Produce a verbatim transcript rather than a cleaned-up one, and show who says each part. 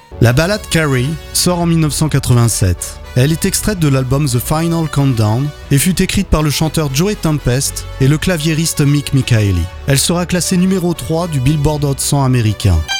Speaker 1: La ballade Carrie sort en mille neuf cent quatre-vingt-sept. Elle est extraite de l'album The Final Countdown et fut écrite par le chanteur Joey Tempest et le claviériste Mick Michaeli. Elle sera classée numéro trois du Billboard Hot cent américain.